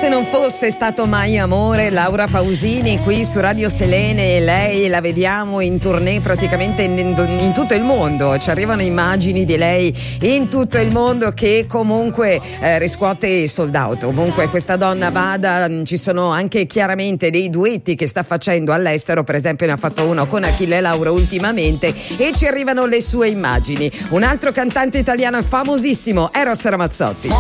se non fosse stato mai amore, Laura Pausini qui su Radio Selene. Lei la vediamo in tournée praticamente in tutto il mondo, ci arrivano immagini di lei in tutto il mondo che comunque riscuote sold out. Ovunque questa donna vada, ci sono anche chiaramente dei duetti che sta facendo all'estero, per esempio ne ha fatto uno con Achille Lauro ultimamente e ci arrivano le sue immagini. Un altro cantante italiano famosissimo, Eros Ramazzotti.